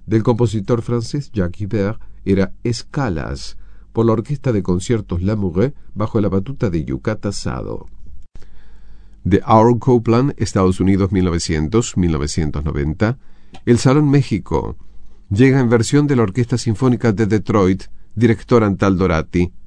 del compositor francés Jacques Ibert era Escalas, por la Orquesta de Conciertos Lamoureux, bajo la batuta de Yukata Sado. The Our Copeland, Estados Unidos 1900-1990, El Salón México, llega en versión de la Orquesta Sinfónica de Detroit, director Antal Dorati,